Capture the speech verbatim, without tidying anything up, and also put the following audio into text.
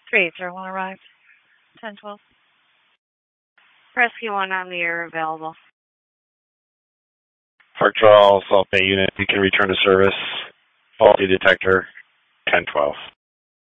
three eight zero one arrived. ten twelve. Rescue one on the air available. Park Trail, South Bay unit, you can return to service. Faulty detector, ten twelve.